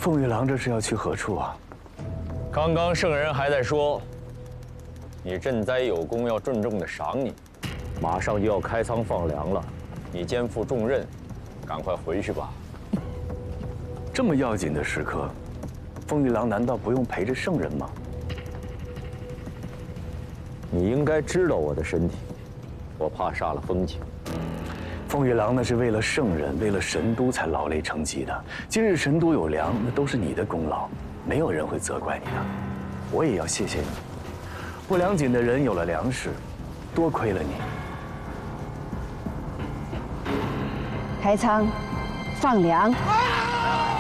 凤玉郎这是要去何处啊？ 刚刚圣人还在说，你赈灾有功，要重重的赏你。马上就要开仓放粮了，你肩负重任，赶快回去吧。 这么要紧的时刻，凤玉郎难道不用陪着圣人吗？ 你应该知道我的身体，我怕煞了风情。 凤玉郎那是为了圣人，为了神都才劳累成疾的。今日神都有粮，那都是你的功劳，没有人会责怪你的。我也要谢谢你。不良锦的人有了粮食，多亏了你。 开仓，放粮。